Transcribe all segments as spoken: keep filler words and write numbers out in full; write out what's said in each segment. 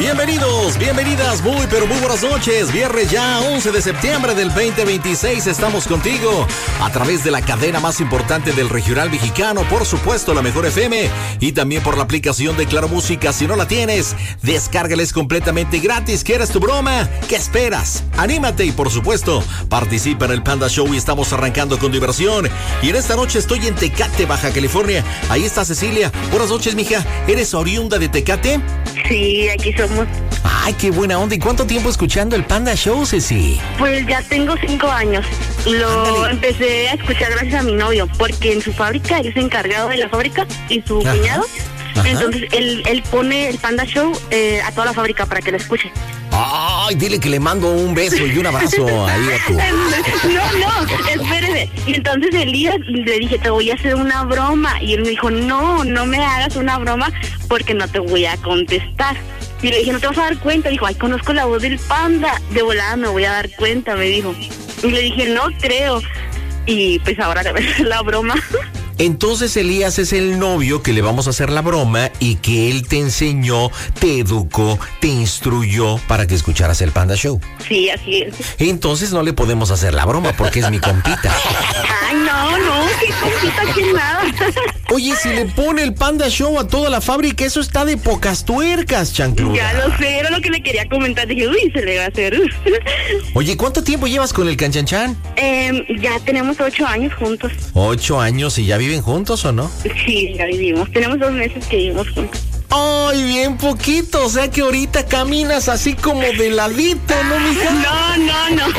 Bienvenidos, bienvenidas, muy pero muy buenas noches. Viernes ya, once de septiembre del veinte veintiséis, estamos contigo a través de la cadena más importante del regional mexicano, por supuesto la Mejor F M, y también por la aplicación de Claro Música. Si no la tienes, descárgala, es completamente gratis. ¿Quieres tu broma? ¿Qué esperas? Anímate y por supuesto participa en el Panda Show y estamos arrancando con diversión. Y en esta noche estoy en Tecate, Baja California. Ahí está Cecilia. Buenas noches, mija. ¿Eres oriunda de Tecate? Sí, aquí somos. Ay, qué buena onda. ¿Y cuánto tiempo escuchando el Panda Show, Ceci? Pues ya tengo cinco años. Lo Ándale. empecé a escuchar gracias a mi novio, porque en su fábrica, él es encargado de la fábrica y su Ajá. cuñado. Ajá. Entonces, él, él pone el Panda Show eh, a toda la fábrica para que lo escuche. Ay, dile que le mando un beso y un abrazo ahí a tu... No, no, espérese. Y entonces Elías le dije, te voy a hacer una broma. Y él me dijo, no, no me hagas una broma porque no te voy a contestar. Y le dije, no te vas a dar cuenta. Dijo, ay, conozco la voz del Panda. De volada me voy a dar cuenta, me dijo. Y le dije, no creo. Y pues ahora le voy a hacer la broma. Entonces Elías es el novio que le vamos a hacer la broma y que él te enseñó, te educó, te instruyó para que escucharas el Panda Show. Sí, así es. Entonces no le podemos hacer la broma porque es mi compita. Ay, no, no, qué compita, que nada. Oye, si le pone el Panda Show a toda la fábrica, eso está de pocas tuercas, chancluda. Ya lo sé, era lo que le quería comentar. Dije, uy, se le va a hacer. Oye, ¿cuánto tiempo llevas con el Canchanchan? Eh, ya tenemos ocho años juntos. Ocho años, ¿y ya viven juntos o no? Sí, ya vivimos. Tenemos dos meses que vivimos juntos. Ay, bien poquito, o sea que ahorita caminas así como de ladito, ¿no, mija? No, no, no.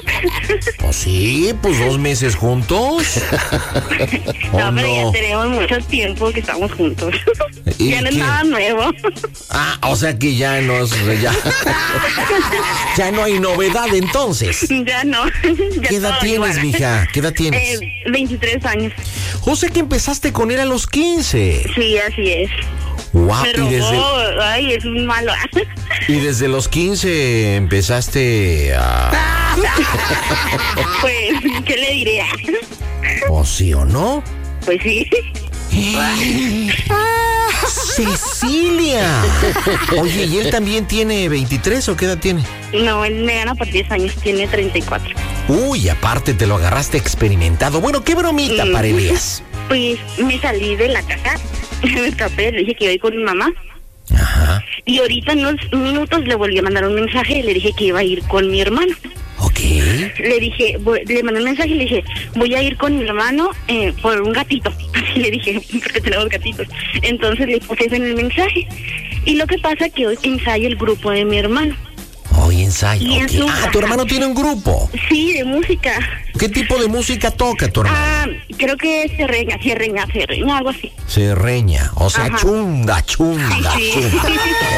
Pues sí, pues dos meses juntos. No, pero no? Ya tenemos mucho tiempo que estamos juntos. Ya no es nada nuevo. Ah, o sea que ya no es, ya, ya no hay novedad entonces. Ya no. Ya ¿Qué edad tienes, igual. mija? ¿Qué edad tienes? Eh, veintitrés años. O sea que empezaste con él a los quince. Sí, así es. Wow, Pero, y desde, oh, ay, es un malo. Y desde los quince empezaste a... Pues, ¿qué le diré? ¿O sí o no? Pues sí. ¡Cecilia! Oye, ¿y él también tiene veintitrés o qué edad tiene? No, él me gana por diez años, tiene treinta y cuatro. Uy, aparte te lo agarraste experimentado. Bueno, ¿qué bromita mm. para Elías? Pues me salí de la casa, me escapé, le dije que iba a ir con mi mamá. Ajá. Y ahorita en unos minutos le volví a mandar un mensaje y le dije que iba a ir con mi hermano. Ok. Le dije, voy, le mandé un mensaje y le dije, voy a ir con mi hermano eh, por un gatito. Así le dije, porque tenemos gatitos. Entonces le puse eso en el mensaje. Y lo que pasa es que hoy ensayo el grupo de mi hermano. Hoy ensayo. Okay. Su... Ah, tu hermano tiene un grupo. Sí, de música. ¿Qué tipo de música toca tu hermano? Ah, creo que serreña, serreña, serreña, algo así. Serreña, o sea, Ajá. chunda, chunda, sí, sí. chunda.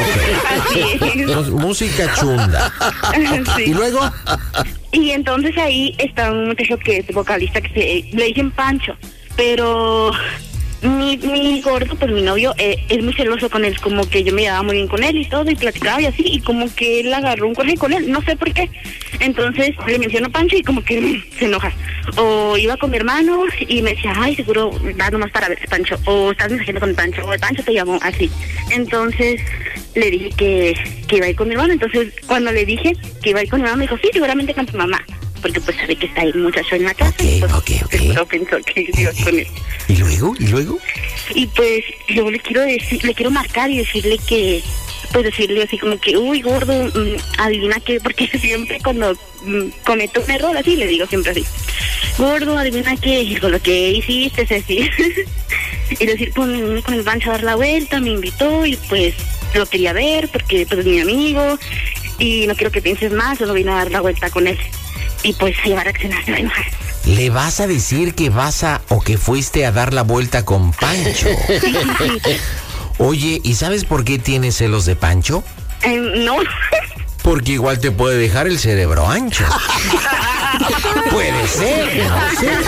Okay. Así es. Música chunda. Sí. ¿Y luego? Y entonces ahí está un muchacho que es vocalista que se, le dicen Pancho, pero... Mi, mi gordo, pues mi novio, eh, es muy celoso con él, como que yo me llevaba muy bien con él y todo, y platicaba y así, y como que él agarró un coraje con él, no sé por qué. Entonces le menciono Pancho y como que se enoja. O iba con mi hermano y me decía, ay, seguro va nomás para ver Pancho, o estás mensajeando con Pancho, o Pancho te llamó, así. Entonces le dije que, que iba a ir con mi hermano, entonces cuando le dije que iba a ir con mi hermano, me dijo, sí, seguramente con tu mamá. Porque pues sabe que está el muchacho en la casa. Okay, y pues, okay, okay. Pero pensó que iba con él. ¿Y luego? ¿Y luego? Y pues yo le quiero decir, le quiero marcar y decirle que, pues decirle así como que, uy, gordo, mmm, adivina qué, porque siempre cuando mmm, cometo un error así, le digo siempre así, gordo, adivina qué, con lo que hiciste, es así. Y decir, con, con el Pancho a dar la vuelta, me invitó y pues lo quería ver porque pues es mi amigo y no quiero que pienses más, solo vine a dar la vuelta con él. Y pues se va a reaccionar, se va a enojar. ¿Le vas a decir que vas a o que fuiste a dar la vuelta con Pancho? Sí, sí, sí. Oye, ¿y sabes por qué tienes celos de Pancho? Eh, no. Porque igual te puede dejar el cerebro ancho. Puede ser, no sé.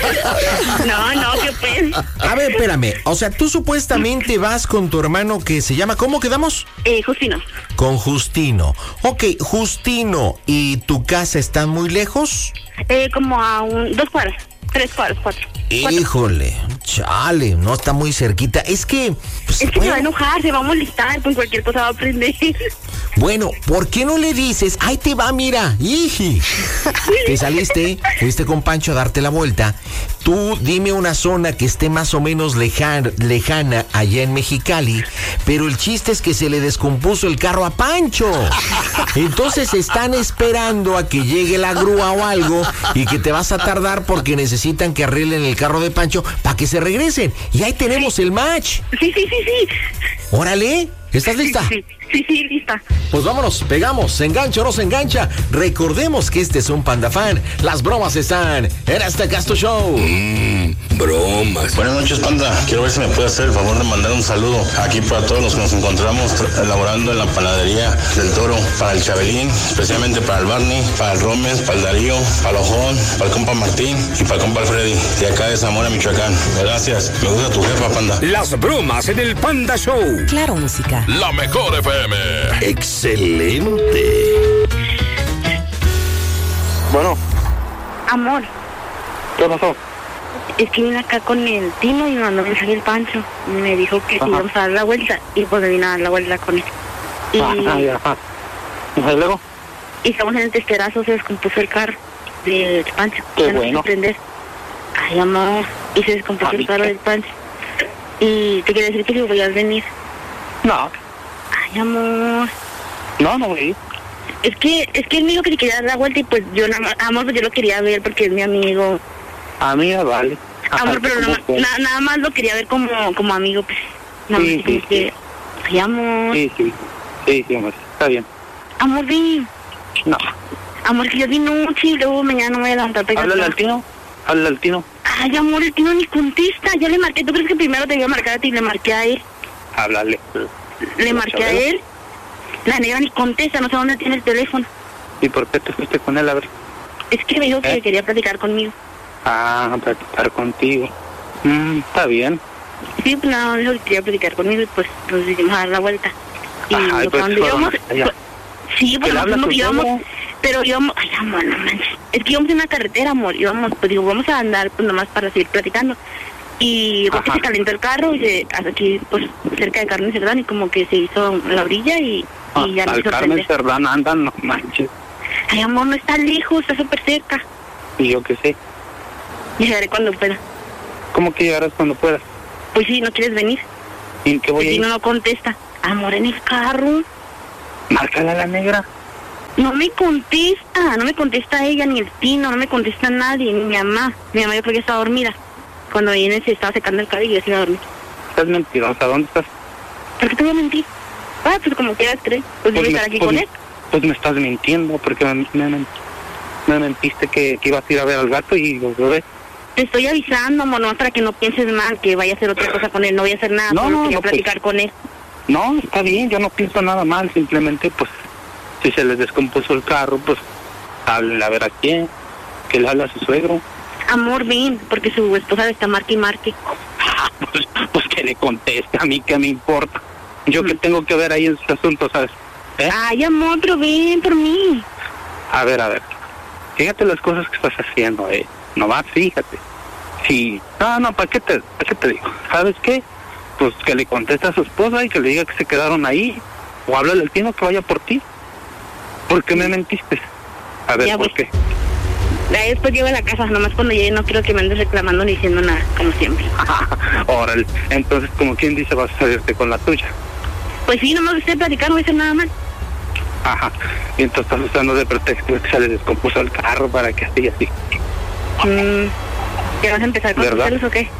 No, no, ¿qué pues? A ver, espérame. O sea, tú supuestamente vas con tu hermano que se llama... ¿Cómo quedamos? Eh, Justino. Con Justino. Ok, Justino, ¿y tu casa están muy lejos? Eh, como a un, dos cuadras. Tres cuadras, cuatro. Híjole, chale, no está muy cerquita. Es que... Pues, es que bueno, se va a enojar, se va a molestar, con cualquier cosa va a aprender. Bueno, ¿por qué no le dices? Ahí te va, mira, ¡iji! Te saliste, fuiste con Pancho a darte la vuelta. Tú dime una zona que esté más o menos lejan, lejana allá en Mexicali, pero el chiste es que se le descompuso el carro a Pancho. Entonces están esperando a que llegue la grúa o algo y que te vas a tardar porque necesitan que arreglen el carro de Pancho para que se regresen. Y ahí tenemos el match. Sí, sí, sí, sí. Órale, ¿estás lista? Sí, sí, sí, lista. Pues vámonos, pegamos, se engancha o no se engancha. Recordemos que este es un Panda Fan. Las bromas están en este Casto Show. Mmm, bromas. Buenas noches, Panda. Quiero ver si me puede hacer el favor de mandar un saludo aquí para todos los que nos encontramos elaborando en la panadería del Toro, para el Chabelín, especialmente para el Barney, para el Romes, para el Darío, para el Ojón, para el compa Martín y para el compa Freddy, de acá de Zamora, Michoacán. Gracias. Me gusta tu jefa, Panda. Las bromas en el Panda Show. Claro, música. La mejor F M. Excelente. Bueno. Amor. ¿Qué pasó? Es que vine acá con el Tino y me mandó mensaje el Pancho. Me dijo que si íbamos a dar la vuelta y pues me vine a dar la vuelta con él. Y, ah, ya, ajá. ¿Y luego? Y estamos en el testerazo, se descompuso el carro del Pancho. Qué ya no bueno. sé prender. Ay, amor. Y se descompuso el carro del Pancho. Y te quería decir que si voy a venir. No. Ay, amor. No, no voy a ir. Es que, es que él me dijo que le quería dar la vuelta y pues yo nada más, amor, pues yo lo quería ver porque es mi amigo. Amiga, vale. Ajá, Amor, pero nada, ¿cómo na, nada más lo quería ver como, como amigo, pues. Nada Sí, más como sí, que, ay, amor. Sí, sí. Sí, sí, amor. Está bien. Amor, ven. No. Amor, que yo di noche y luego mañana no me voy a levantar para ir a Háblale al trabajar. Tino. Háblale al Tino. Ay, amor, el Tino ni contesta. Ya le marqué. ¿Tú crees que primero te iba a marcar a ti y le marqué a él? Háblale. Le marqué a él. La negra ni contesta, no sé dónde tiene el teléfono. ¿Y por qué te fuiste con él? A ver. Es que me dijo que ¿Eh? quería platicar conmigo. Ah, platicar contigo. Mm, está bien. Sí, pues nada, dijo que quería platicar conmigo y pues nos dijimos a dar la vuelta. Y Ay, lo pues, cuando íbamos... hasta allá. pues, sí, pues ¿Que le hablas nosotros tú íbamos... solo? Pero íbamos... Ay, amor, no manches. Es que íbamos en una carretera, amor. Íbamos, pues digo, vamos a andar pues nomás para seguir platicando. Y pues que se calentó el carro y se... Aquí, pues, cerca de Carmen Cerdán y como que se hizo la orilla y, Ah, y ya no al hizo Carmen prender. Cerdán andan, no manches. Ay, amor, no está lejos, está súper cerca. Y yo qué sé. Llegaré cuando pueda. ¿Cómo que llegarás cuando puedas? Pues sí, ¿no quieres venir? ¿Y en qué voy a Y ir? no no contesta. Amor, en el carro. Márcala a la negra. No me contesta, no me contesta ella, ni el Tino, no me contesta nadie, ni mi mamá. Mi mamá yo creo que está dormida. Cuando viene se estaba secando el cabello y yo se iba a dormir. Estás mentirosa. ¿Dónde estás? ¿Por qué te voy a mentir? Ah, pues como quieras creer. Pues yo voy a estar aquí pues, con él. pues me estás mintiendo porque me, me, me mentiste que, que ibas a ir a ver al gato y los bebés. Te estoy avisando, amor, no, para que no pienses mal, que vaya a hacer otra cosa con él. No voy a hacer nada, No, solo no, quería no, pues. platicar con él. No, está bien, yo no pienso nada mal, simplemente pues si se les descompuso el carro, pues háblenle a ver a quién, que le hable a su suegro. Amor, ven, porque su esposa le está marque y marque. Pues, pues que le conteste, a mí qué me importa. Yo que tengo que ver ahí en ese asunto, ¿sabes? ¿Eh? Ay, amor, pero ven por mí. A ver, a ver, fíjate las cosas que estás haciendo, eh. Nomás fíjate. Sí, no, no, ¿para qué te, para qué te digo? ¿Sabes qué? Pues que le conteste a su esposa y que le diga que se quedaron ahí. O háblale al Tino que vaya por ti. ¿Por qué me mentiste? A ver, Ya, ¿por pues. qué? Ya después llego a la casa, nomás cuando llegue no quiero que me andes reclamando ni diciendo nada, como siempre. Órale, entonces como quien dice vas a salirte con la tuya. Pues sí, nomás estoy platicando, no voy a hacer nada mal. Ajá, y entonces estás usando de pretexto que se le descompuso el carro para que así y así. Mm, ¿Ya vas a empezar con tus ¿Verdad? celos o qué?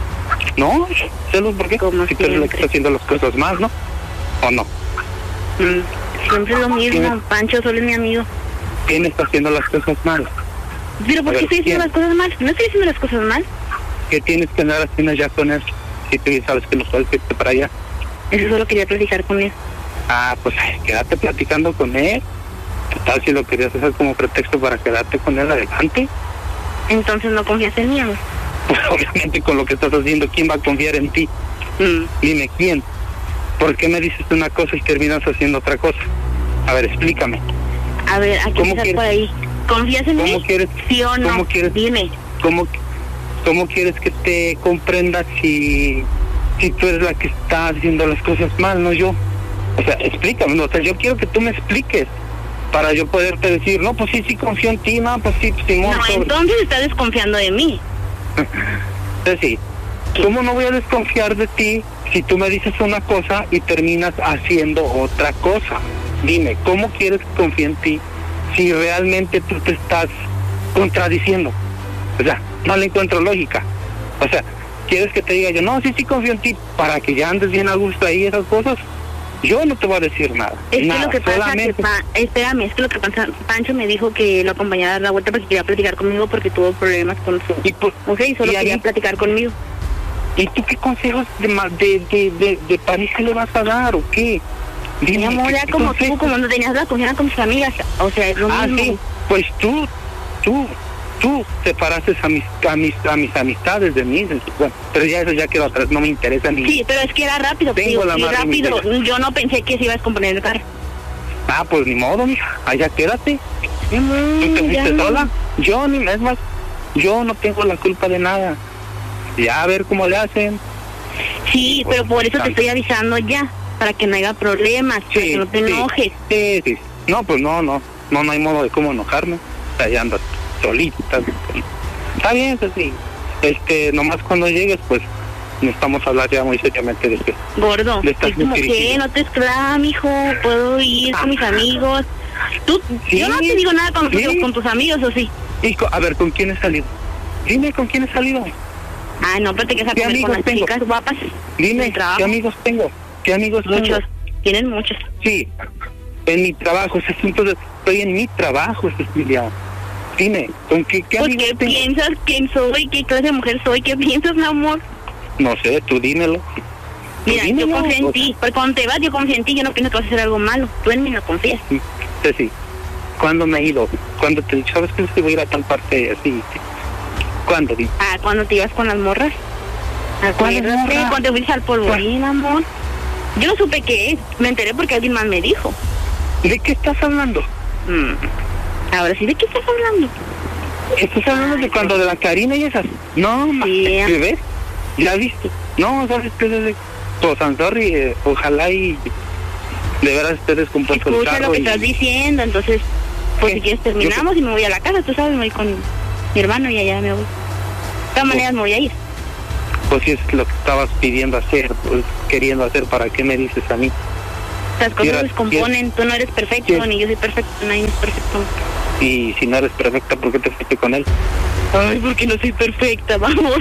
No, celos, ¿por qué? Como Si tú eres la que siempre. está haciendo las cosas mal, ¿no? ¿O no? Mm, siempre es lo mismo, ¿Quién? Pancho solo es mi amigo. ¿Quién está haciendo las cosas mal? ¿Pero por A qué ver, estoy diciendo ¿quién? las cosas mal? No estoy diciendo las cosas mal. ¿Qué tienes que andar haciendo ya con él? Si tú sabes que no puedes irte para allá. Eso solo quería platicar con él. Ah, pues ay, quédate platicando con él. ¿Qué tal si lo querías hacer como pretexto para quedarte con él adelante? Entonces no confías en mí, amor. Pues obviamente con lo que estás haciendo, ¿quién va a confiar en ti? Mm, Dime, ¿quién? ¿Por qué me dices una cosa y terminas haciendo otra cosa? A ver, explícame. A ver, hay que ¿Cómo empezar quieres? por ahí. ¿Confías en ¿Cómo mí? quieres? ¿Sí o no? ¿Cómo quieres? Dime. ¿Cómo, cómo quieres que te comprenda si, si tú eres la que está haciendo las cosas mal, no yo? O sea, explícame, o sea, yo quiero que tú me expliques para yo poderte decir, no, pues sí, sí confío en ti, no, pues sí, Simón. No, entonces estás desconfiando de mí. Entonces sí, ¿cómo no voy a desconfiar de ti si tú me dices una cosa y terminas haciendo otra cosa? Dime, ¿cómo quieres que confíe en ti si realmente tú te estás contradiciendo? O sea, no le encuentro lógica. O sea, ¿quieres que te diga yo, no, sí, sí confío en ti, para que ya andes bien a gusto ahí esas cosas? Yo no te voy a decir nada. Es nada, que lo que pasa solamente... que, pa, espérame, es que lo que pasa, Pancho me dijo que lo acompañara a dar la vuelta porque quería platicar conmigo porque tuvo problemas con su... Y pues, o sea, y solo y quería ahí... platicar conmigo. ¿Y tú qué consejos de, ma- de, de, de, de pareja le vas a dar o qué? Mi amor, ya como tú, como no tenías la confianza con tus amigas, o sea, es lo ah, mismo. sí, pues tú, tú, tú separaste a mis, a mis, a mis amistades de mí, bueno, pero ya eso ya quedó atrás, no me interesa ni... Sí, pero es que era rápido, Tengo digo, la sí, más rápido, remilera. yo no pensé que se iba a descomponer el carro. Ah, pues ni modo, mija, allá quédate. Mi amor, ¿Tú te ya fuiste no. sola? Yo ni es más, yo no tengo la culpa de nada. Ya a ver cómo le hacen. Sí, pero por eso te estoy avisando ya, para que no haya problemas, para que no te sí, enojes. Sí, sí. No, pues no, no, no, no hay modo de cómo enojarme. O sea, ya andas solita. Está bien, eso sí. Este, nomás cuando llegues, pues, necesitamos hablar ya muy seriamente de que... Gordo, Le estás es como muy que dirigida. no te esclaves, mijo, puedo ir con mis amigos. Tú, Sí, yo no te digo nada con, sí. con tus amigos, ¿o sí? Y, co- a ver, ¿con quién he salido? Dime, ¿con quién he salido? Ay, no, pero te quedas a ¿Qué comer con amigos las tengo? chicas guapas. Dime, del trabajo. ¿qué amigos tengo? ¿Qué amigos Muchos, tengo? tienen muchos. Sí, en mi trabajo, ese asunto de- estoy en mi trabajo, Cecilia. Dime, ¿con qué, qué Pues, amigos ¿qué tengo? piensas? ¿Quién soy? ¿Qué clase de mujer soy? ¿Qué piensas, mi amor? No sé, tú dímelo. Tú Mira, dímelo, yo confío en o- ti. Porque cuando te vas, yo confío en ti. Yo no pienso que vas a hacer algo malo. Tú en mí no confías. Ceci, ¿cuándo me he ido? ¿Cuándo te he dicho, sabes que sí voy a ir a tal parte así? ¿Cuándo? Di? Ah, cuando te ibas con las morras. ¿Cuáles Acuérdate, morras? cuando te fuiste al polvorín, amor. Yo no supe qué es. Me enteré porque alguien más me dijo. ¿De qué estás hablando? Mm. Ahora sí, ¿de qué estás hablando? ¿Estás hablando de cuando de la Karina y esas? No, ma- Sí. ¿te ves? ¿Ya viste? No, ¿sabes qué? Desde... Pues, I'm sorry, eh, ojalá y de veras esté descompuesto el Escucha carro lo que y... estás diciendo, entonces, pues ¿Qué? si quieres terminamos y me voy a la casa, tú sabes, me voy con mi hermano y allá me voy. De todas maneras me voy a ir. Pues si es lo que estabas pidiendo hacer, pues queriendo hacer, ¿para qué me dices a mí? Las cosas Mira, se descomponen, tú no eres perfecto, Sí. ni yo soy perfecto, nadie es perfecto. Y si no eres perfecta, ¿por qué te fuiste con él? Ay, porque no soy perfecta, vamos.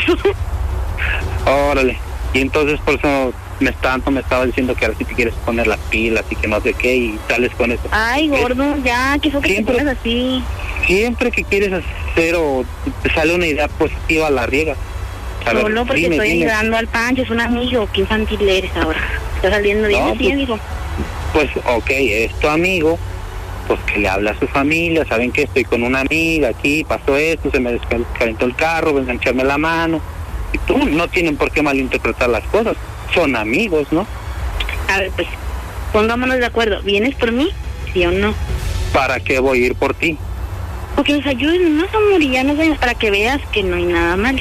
Órale. Y entonces por eso me tanto me estaba diciendo que ahora sí te quieres poner las pilas y que no sé qué y sales con eso. Ay, gordo, ya, que eso que te Siempre- pones así. Siempre que quieres hacer o te sale una idea positiva, la riegas. A ver, Solo porque dime, estoy dime. ayudando al Pancho, es un amigo, qué infantil eres ahora. Está saliendo bien No, así, pues- amigo. Pues, ok, es tu amigo, pues que le habla a su familia, saben que estoy con una amiga aquí, pasó esto, se me descalentó el carro, vengan a echarme la mano. Y tú, no tienen por qué malinterpretar las cosas, son amigos, ¿no? A ver, pues, pongámonos de acuerdo. ¿Vienes por mí? ¿Sí o no? ¿Para qué voy a ir por ti? Porque nos ayuden más, amor, y ya nos vayamos para que veas que no hay nada mal.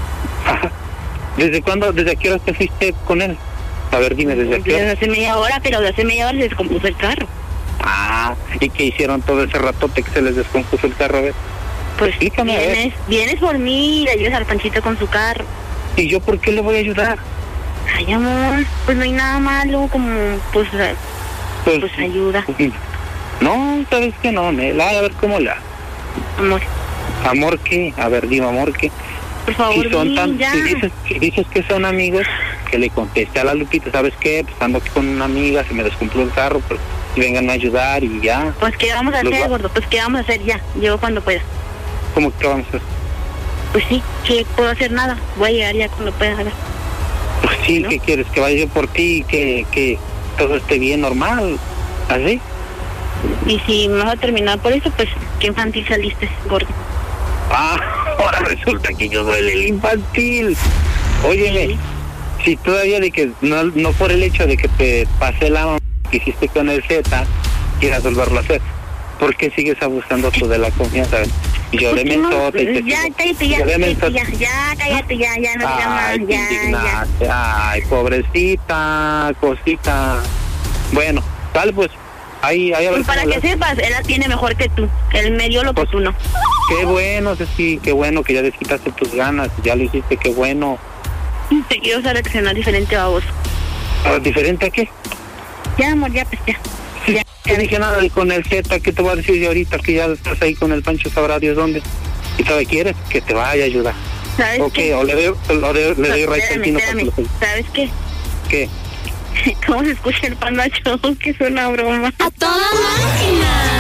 ¿Desde cuándo, desde qué hora te fuiste con él? A ver, dime, ¿desde qué Desde hora? hace media hora, pero de hace media hora se descompuso el carro. Ah, ¿y qué hicieron todo ese ratote que se les descompuso el carro? A ver. Pues Explícame, a ver. vienes, vienes por mí y le ayudas al Panchito con su carro. ¿Y yo por qué le voy a ayudar? Ay, amor, pues no hay nada malo, como, pues, eh, Pues, pues ayuda, no, ¿sabes qué? No, Nela, a ver cómo la... amor. ¿Amor qué? A ver, dime, ¿amor qué? Por favor, Si son ven, tan, ya. si dices, si dices que son amigos, que le conteste a la Lupita, ¿sabes qué? Pues ando aquí con una amiga, se me descompuso el carro, pero si vengan a ayudar y ya. Pues, ¿qué vamos a Los hacer, va- gordo? Pues, ¿qué vamos a hacer ya? Yo cuando pueda. ¿Cómo que vamos a hacer? Pues sí, que puedo hacer nada. Voy a llegar ya cuando pueda. A ver. Pues sí, ¿No? ¿qué quieres? ¿Que vaya yo por ti y que, que todo esté bien, normal? ¿Así? Y si me vas a terminar por eso, pues, ¿qué infantil saliste, gordo? Ah, ahora resulta que yo soy el infantil. Óyeme, Sí. si todavía de que, no, no por el hecho de que te pasé la mamá que hiciste con el Z, quieras volverlo a hacer, ¿por qué sigues abusando tú de la confianza? Yo de ¿Por qué no? mentote y te Ya, sigo- cállate, ya, yo de cállate, mentote- ya, ya, cállate, ya, ya, no digas más, Ay, te ya, ya. indignaste. Ay, pobrecita, cosita. Bueno, tal pues, ahí, ahí a ver. Pues para que sepas, él la tiene mejor que tú. Él me dio lo que pues, tú no. Qué bueno, Ceci, qué bueno que ya desquitaste tus ganas, ya lo hiciste, qué bueno. Te quiero reaccionar diferente a vos. ¿Diferente a qué? Ya, amor, ya, pues ya. Sí, ya. No dije nada de con el Z, ¿qué te voy a decir de ahorita que ya estás ahí con el Pancho, sabrá Dios dónde? ¿Y todavía quieres? Que te vaya a ayudar. ¿Sabes Ok, qué? o le doy, o le, le No, doy raíz al espérame, pino para que espérame. lo- ¿Sabes qué? ¿Qué? ¿Cómo se escucha el Panda Show? Que es una broma. ¡A toda máquina!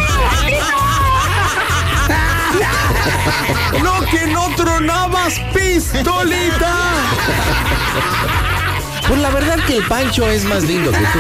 ¡No, que no tronabas, pistolita! Pues la verdad que el Pancho es más lindo que tú.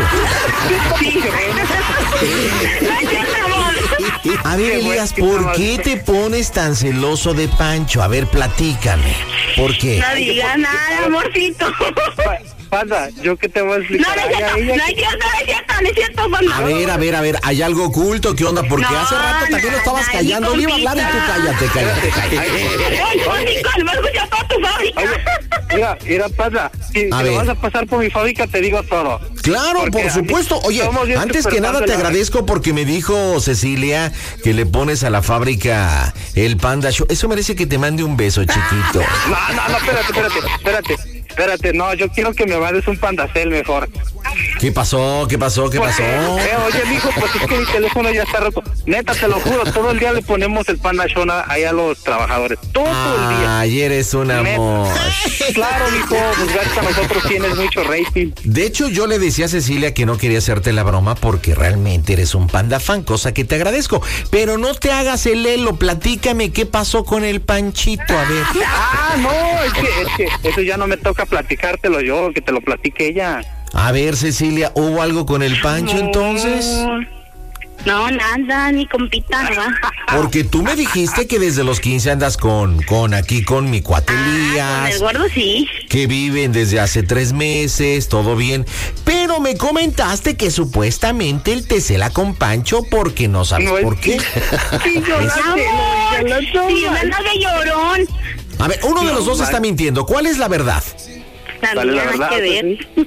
A ver, Elías, ¿por qué te pones tan celoso de Pancho? A ver, platícame. ¿Por qué? No digas nada, amorcito. Pa- Panda, ¿yo qué te voy a No, explicar? no es Ay, cierto, ay, no ay, es cierto, no es cierto, no es cierto, Panda. A ver, a ver, a ver, ¿hay algo oculto? ¿Qué onda? Porque No, hace rato también lo estabas nada, callando. mi Le iba a hablar y tú compita. cállate, cállate, cállate. ¡Ay, Mónica, me escucha toda tu fábrica! Oye, mira, mira, Panda, si, A si ver. lo vas a pasar por mi fábrica, te digo todo. Claro, Porque por a mí supuesto. Oye, somos bien antes que nada te superfans de la- agradezco porque me dijo Cecilia que le pones a la fábrica el Panda Show. Eso merece que te mande un beso, chiquito. No, no, no, espérate, espérate, espérate, espérate, no, yo quiero que me mandes un pandacel mejor. ¿Qué pasó? ¿Qué pasó? ¿Qué pasó? Eh, oye, mijo, pues es que mi teléfono ya está roto. Neta, te lo juro, todo el día le ponemos el Panda Show a- ahí a los trabajadores. Todo el día. Ay, eres un Neta. amor. Claro, mijo, pues gracias a nosotros tienes mucho rating. De hecho, yo le decía a Cecilia que no quería hacerte la broma porque realmente eres un panda fan, cosa que te agradezco. Pero no te hagas el lelo, platícame qué pasó con el Panchito, a ver. Ah, no, es que, es que eso ya no me toca platicártelo yo, que te lo platique ella. A ver, Cecilia, ¿hubo algo con el Pancho entonces? No, nada, ni compita, nada. Porque tú me dijiste que desde los quince andas con, con aquí, con mi cuate Ah, con el Elías, gordo sí. que viven desde hace tres meses, todo bien. Pero me comentaste que supuestamente él te cela con Pancho porque no sabes No, es por qué. Sí, yo la sé, Amor, yo la sé. sí, me anda de llorón. A ver, uno de los dos está mintiendo. ¿Cuál es la verdad? La Dale, mía la nada verdad, que ver. pues,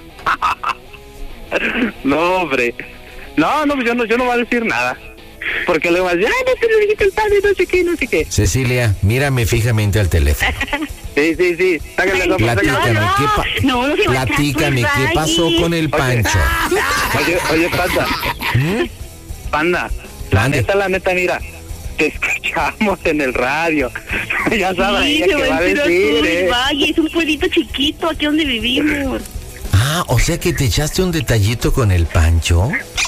No, hombre. No, no, yo no, yo no voy a decir nada. Porque luego vas a decir, ay, no te lo dijiste el padre, no sé qué, no sé qué. Cecilia, mírame fijamente al teléfono. Sí, sí, sí. Sácale la Platícame, no, ¿qué, pa- no, no se va a platícame, echar ¿qué tu pasó raíz. con el Pancho? Oye, oye, Panda. Panda, la Mande. neta, la neta, mira. Te escuchamos en el radio. Ya sabes Sí, ella se que va va a a ir a decir, Azul eh. Valle, es un pueblito chiquito aquí donde vivimos. Ah, o sea que te echaste un detallito con el Pancho.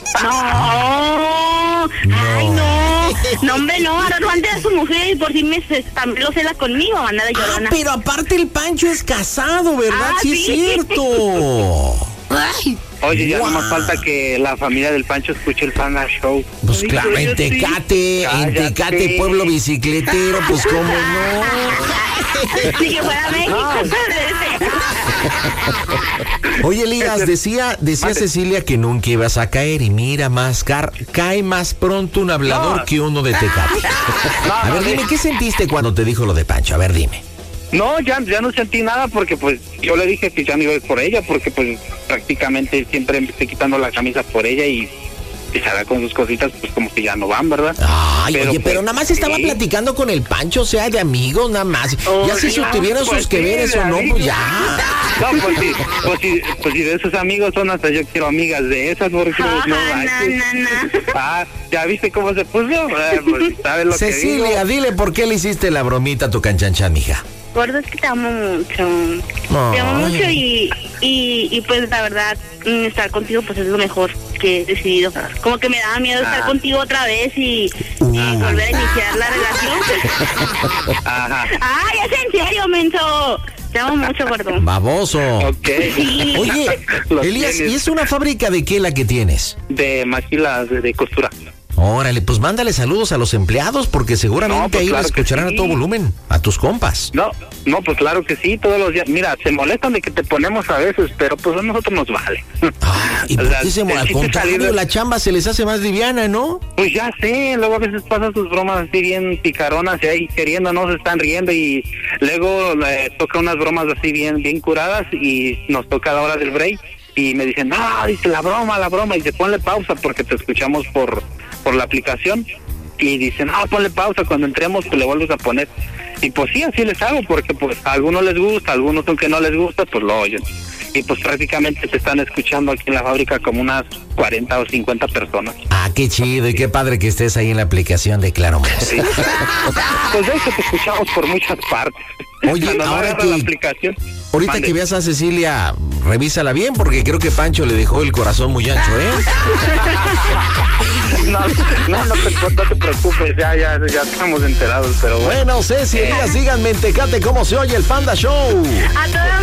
No, ay no, no hombre no, ahora lo ande a su mujer y por si me se- también lo cela conmigo, anda de Ah, llorona. pero aparte el Pancho es casado, ¿verdad? Ah, sí, es sí. cierto. Oye, ya Guau. no más falta que la familia del Pancho escuche el Panda Show. Pues Ay, claro, yo en sí. Tecate, en Cállate. Tecate, pueblo bicicletero, pues cómo no. Si que fuera México. Oye, Elías, decía, decía Mande. Cecilia que nunca ibas a caer y mira, más car cae más pronto un hablador No. que uno de Tecate. No, A no, ver, no. dime, ¿qué sentiste cuando te dijo lo de Pancho? A ver, dime. No, ya, ya no sentí nada porque pues yo le dije que ya no iba a ir por ella porque pues prácticamente siempre me estoy quitando la camisa por ella y y se hará con sus cositas pues como que ya no van, ¿verdad? Ay, Pero, oye, pero pues, nada más estaba sí. platicando con el Pancho, o sea, de amigos, nada más. Oh, ya si ya, tuvieran pues sus que sí, veres de o no, amigos. pues ya. No, pues sí, pues sí, pues sí, de esos amigos son hasta yo quiero amigas de esas porque pues, no Ajá, manches. na, na, na. Ah, ¿ya viste cómo se puso? Eh, pues, ¿sabes lo que Cecilia, digo? dile por qué le hiciste la bromita a tu canchanchan, mija. Gordo, es que te amo mucho. No. Te amo mucho y, y, y pues la verdad, mm, estar contigo pues es lo mejor que he decidido. Como que me daba miedo estar Ah. contigo otra vez y, Uh. y volver a iniciar la relación. Ajá. ¡Ay, es en serio, menso! Te amo mucho, gordo. Baboso. Ok. Sí. Oye, Lo Elías, tienes. ¿y es una fábrica de qué la que tienes? De maquilas de, de costura. Órale, pues mándale saludos a los empleados porque seguramente No, pues ahí claro la que escucharán sí. a todo volumen, a tus compas. No, no, pues claro que sí, todos los días. Mira, se molestan de que te ponemos a veces, pero pues a nosotros nos vale. Ah, ¿y O por sea, qué se el mo- Al chiste es contrario, salir de- la chamba se les hace más liviana, ¿no? Pues ya sé, luego a veces pasan sus bromas así bien picaronas y ahí queriendo no se están riendo y luego eh, toca unas bromas así bien bien curadas y nos toca a la hora del break y me dicen, no, dice la broma, la broma, y dice, ponle pausa porque te escuchamos por, por la aplicación. Y dicen, no, ponle pausa, cuando entremos pues le vuelves a poner. Y pues sí, así les hago, porque pues a algunos les gusta, a algunos aunque no les gusta, pues lo oyen. Y pues prácticamente te están escuchando aquí en la fábrica como unas cuarenta o cincuenta personas. Ah, qué chido y qué padre que estés ahí en la aplicación de Claro Música. Sí. Pues de hecho te escuchamos por muchas partes. Oye, Cuando ahora no que... la aplicación, Ahorita mande. que veas a Cecilia, revísala bien porque creo que Pancho le dejó el corazón muy ancho, ¿eh? No, no, no te, no te preocupes, ya, ya, ya estamos enterados, pero bueno. Bueno, Ceci, Elías, díganme en Tecate cómo se oye el Panda Show. A toda